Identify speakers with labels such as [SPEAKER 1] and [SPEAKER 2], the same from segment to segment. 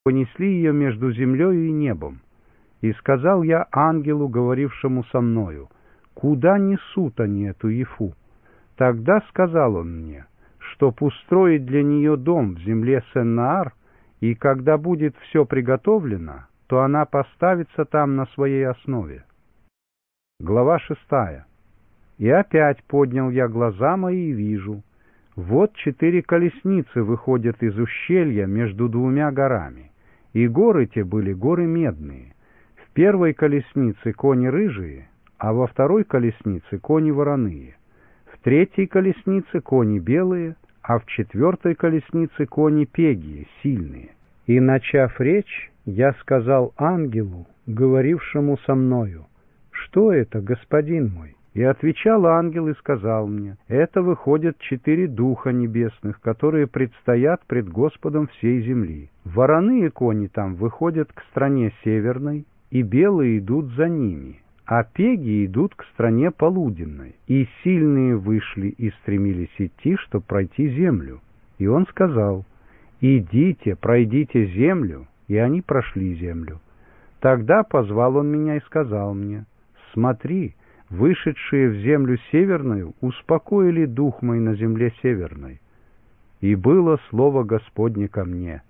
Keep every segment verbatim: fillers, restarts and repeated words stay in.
[SPEAKER 1] понесли ее между землею и небом. И сказал я ангелу, говорившему со мною: куда несут они эту Ефу? Тогда сказал он мне, чтоб устроить для нее дом в земле Сен-Наар, и когда будет все приготовлено, то она поставится там на своей основе. Глава шестая. И опять поднял я глаза мои и вижу, вот четыре колесницы выходят из ущелья между двумя горами, и горы те были горы медные. В первой колеснице кони рыжие, а во второй колеснице кони вороные. В третьей колеснице кони белые, а в четвертой колеснице кони пегие, сильные. И, начав речь, я сказал ангелу, говорившему со мною: что это, господин мой? И отвечал ангел и сказал мне: это выходят четыре духа небесных, которые предстоят пред Господом всей земли. Вороные кони там выходят к стране северной, и белые идут за ними, а пеги идут к стране полуденной. И сильные вышли и стремились идти, чтобы пройти землю. И он сказал: идите, пройдите землю, и они прошли землю. Тогда позвал он меня и сказал мне: смотри, вышедшие в землю северную успокоили дух мой на земле северной. И было слово Господне ко мне: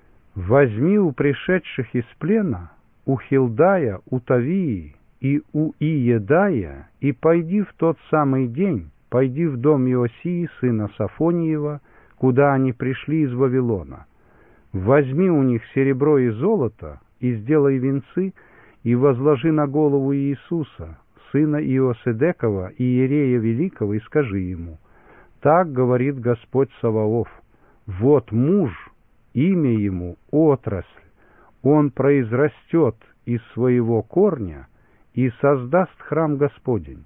[SPEAKER 1] возьми у пришедших из плена, у Хилдая, у Тавии и у Иедая, и пойди в тот самый день, пойди в дом Иосии, сына Сафониева, куда они пришли из Вавилона. Возьми у них серебро и золото, и сделай венцы, и возложи на голову Иисуса, сына Иоседекова, иерея великого, и скажи ему: так говорит Господь Саваоф, вот муж, имя ему отрасль, он произрастет из своего корня и создаст храм Господень.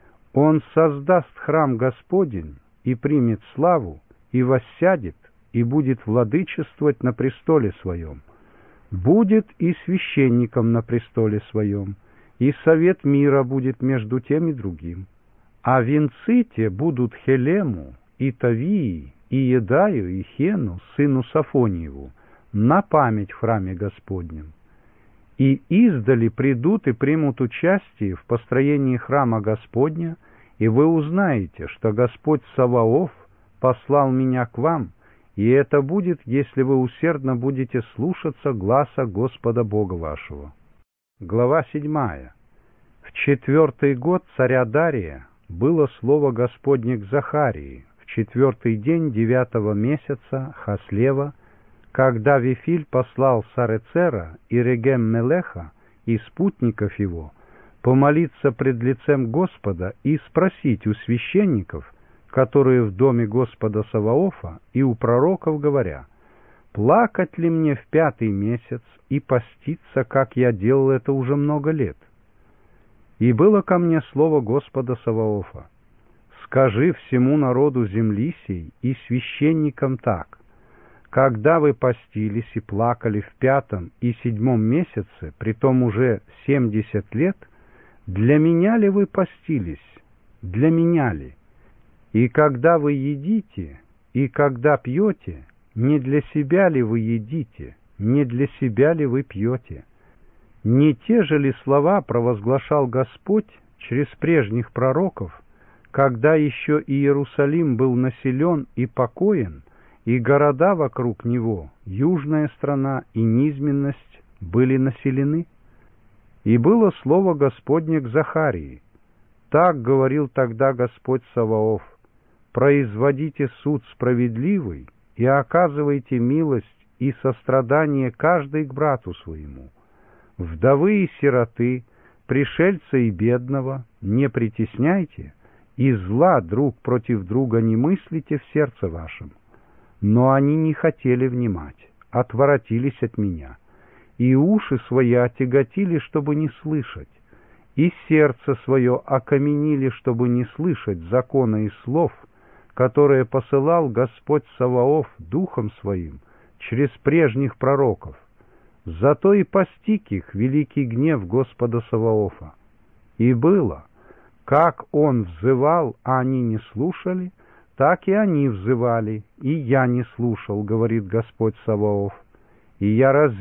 [SPEAKER 1] Он создаст храм Господень и примет славу, и воссядет, и будет владычествовать на престоле своем. Будет и священником на престоле своем, и совет мира будет между тем и другим. А венцы те будут Хелему, и Тавии, и Едаю, и Хену, сыну Сафониеву, на память в храме Господнем. И издали придут и примут участие в построении храма Господня, и вы узнаете, что Господь Саваоф послал меня к вам, и это будет, если вы усердно будете слушаться гласа Господа Бога вашего. Глава седьмая. В четвертый год царя Дария было слово Господне к Захарии, в четвертый день девятого месяца Хаслева, когда Вифиль послал Сарецера и Регем-Мелеха и спутников его помолиться пред лицем Господа и спросить у священников, которые в доме Господа Саваофа, и у пророков, говоря: плакать ли мне в пятый месяц и поститься, как я делал это уже много лет? И было ко мне слово Господа Саваофа: скажи всему народу земли сей и священникам так: когда вы постились и плакали в пятом и седьмом месяце, притом уже семьдесят лет, для меня ли вы постились? Для меня ли? И когда вы едите, и когда пьете, не для себя ли вы едите, не для себя ли вы пьете? Не те же ли слова провозглашал Господь через прежних пророков, когда еще Иерусалим был населен и покоен, и города вокруг него, южная страна и низменность, были населены? И было слово Господне к Захарии: так говорил тогда Господь Саваоф: производите суд справедливый и оказывайте милость и сострадание каждый к брату своему. Вдовы и сироты, пришельца и бедного не притесняйте, и зла друг против друга не мыслите в сердце вашем. Но они не хотели внимать, отворотились от меня, и уши свои отяготили, чтобы не слышать, и сердце свое окаменили, чтобы не слышать закона и слов, которые посылал Господь Саваоф духом своим через прежних пророков. Зато и постиг их великий гнев Господа Саваофа. И было, как он взывал, а они не слушали, так и они взывали, и я не слушал, говорит Господь Саваоф. и я раз